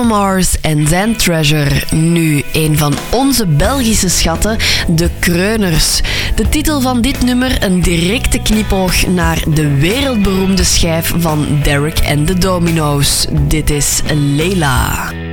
Bruno Mars en zijn Treasure. Nu een van onze Belgische schatten, de Kreuners. De titel van dit nummer een directe knipoog naar de wereldberoemde schijf van Derek and the Dominoes. Dit is Leila.